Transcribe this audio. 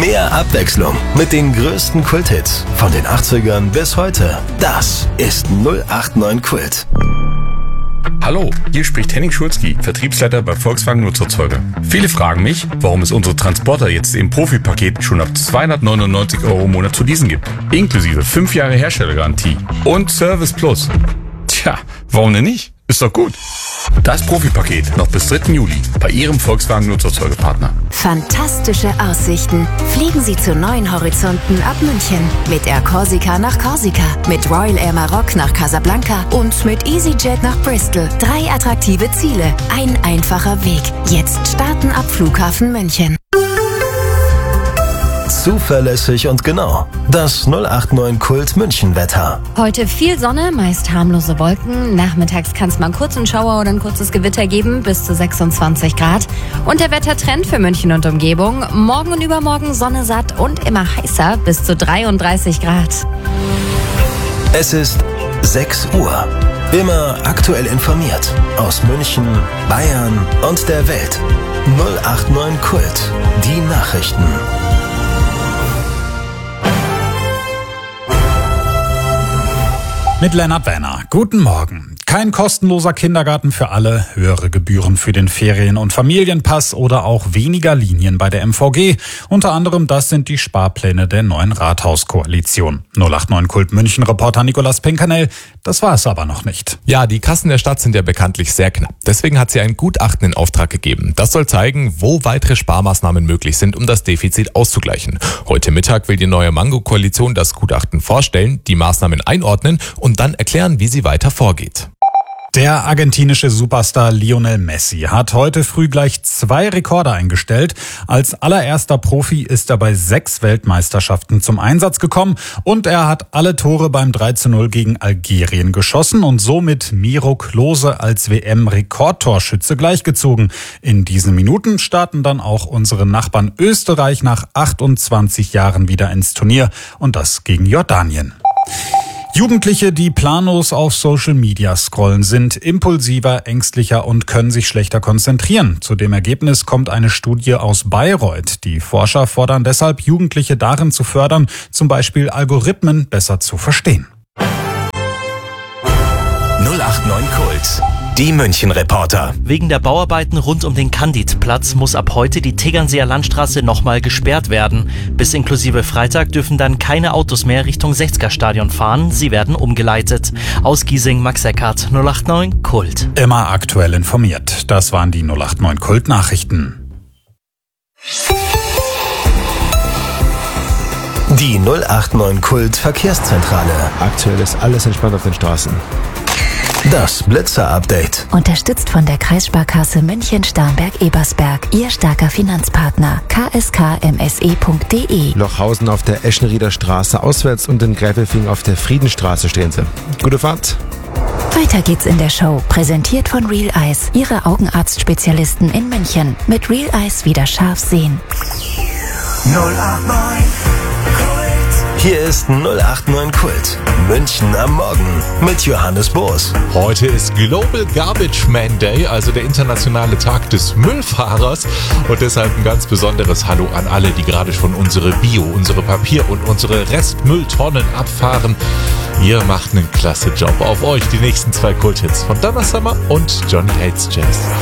Mehr Abwechslung mit den größten Kulthits von den 80ern bis heute. Das ist 089 Kult. Hallo, hier spricht Henning Schulzki, Vertriebsleiter bei Volkswagen Nutzerzeuger. Viele fragen mich, warum es unsere Transporter jetzt im Profi-Paket schon ab 299 € im Monat zu leasen gibt. Inklusive 5 Jahre Herstellergarantie und Service Plus. Tja, warum denn nicht? Ist doch gut. Das Profi-Paket noch bis 3. Juli bei Ihrem Volkswagen Nutzerzeugerpartner. Fantastische Aussichten. Fliegen Sie zu neuen Horizonten ab München. Mit Air Corsica nach Korsika, mit Royal Air Maroc nach Casablanca und mit EasyJet nach Bristol. 3 attraktive Ziele, ein einfacher Weg. Jetzt starten ab Flughafen München. Zuverlässig und genau. Das 089 Kult München Wetter. Heute viel Sonne, meist harmlose Wolken. Nachmittags kann es mal kurz einen Schauer oder ein kurzes Gewitter geben, bis zu 26 Grad. Und der Wettertrend für München und Umgebung. Morgen und übermorgen Sonne satt und immer heißer, bis zu 33 Grad. Es ist 6 Uhr. Immer aktuell informiert. Aus München, Bayern und der Welt. 089 Kult. Die Nachrichten. Mit Lennart Werner. Guten Morgen. Kein kostenloser Kindergarten für alle, höhere Gebühren für den Ferien- und Familienpass oder auch weniger Linien bei der MVG. Unter anderem das sind die Sparpläne der neuen Rathauskoalition. 089 Kult München Reporter Nicolas Pinkanell. Das war es aber noch nicht. Ja, die Kassen der Stadt sind ja bekanntlich sehr knapp. Deswegen hat sie ein Gutachten in Auftrag gegeben. Das soll zeigen, wo weitere Sparmaßnahmen möglich sind, um das Defizit auszugleichen. Heute Mittag will die neue Mango-Koalition das Gutachten vorstellen, die Maßnahmen einordnen und dann erklären, wie sie weiter vorgeht. Der argentinische Superstar Lionel Messi hat heute früh gleich 2 Rekorde eingestellt. Als allererster Profi ist er bei 6 Weltmeisterschaften zum Einsatz gekommen und er hat alle Tore beim 3:0 gegen Algerien geschossen und somit Miro Klose als WM-Rekordtorschütze gleichgezogen. In diesen Minuten starten dann auch unsere Nachbarn Österreich nach 28 Jahren wieder ins Turnier und das gegen Jordanien. Jugendliche, die planlos auf Social Media scrollen, sind impulsiver, ängstlicher und können sich schlechter konzentrieren. Zu dem Ergebnis kommt eine Studie aus Bayreuth. Die Forscher fordern deshalb, Jugendliche darin zu fördern, zum Beispiel Algorithmen besser zu verstehen. 089 Kult. Die München-Reporter. Wegen der Bauarbeiten rund um den Candidplatz muss ab heute die Tegernseer Landstraße nochmal gesperrt werden. Bis inklusive Freitag dürfen dann keine Autos mehr Richtung 60er-Stadion fahren. Sie werden umgeleitet. Aus Giesing, Max Eckhardt, 089 Kult. Immer aktuell informiert. Das waren die 089 Kult-Nachrichten. Die 089 Kult Verkehrszentrale. Aktuell ist alles entspannt auf den Straßen. Das Blitzer-Update. Unterstützt von der Kreissparkasse München-Starnberg-Ebersberg. Ihr starker Finanzpartner. kskmse.de. Lochhausen auf der Eschenrieder Straße auswärts und in Gräfelfing auf der Friedenstraße stehen sie. Gute Fahrt. Weiter geht's in der Show. Präsentiert von Real Eyes. Ihre Augenarztspezialisten in München. Mit Real Eyes wieder scharf sehen. 089 Hier ist 089 Kult. München am Morgen mit Johannes Boos. Heute ist Global Garbage Man Day, also der internationale Tag des Müllfahrers. Und deshalb ein ganz besonderes Hallo an alle, die gerade schon unsere Bio-, unsere Papier- und unsere Restmülltonnen abfahren. Ihr macht einen klasse Job. Auf euch die nächsten 2 Kulthits von Donna Summer und Johnny Hates Jazz.